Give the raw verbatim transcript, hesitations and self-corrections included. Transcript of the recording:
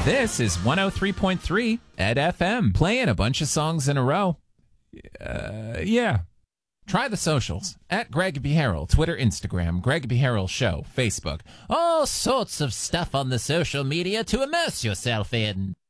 This is one oh three point three at F M, playing a bunch of songs in a row. Uh, yeah. Try the socials. At Greg B. Harrell, Twitter, Instagram, Greg B. Harrell Show, Facebook. All sorts of stuff on the social media to immerse yourself in.